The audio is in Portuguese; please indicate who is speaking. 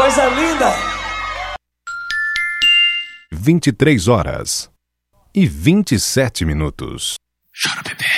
Speaker 1: coisa linda!
Speaker 2: 23 horas e 27 minutos.
Speaker 3: Chora, bebê.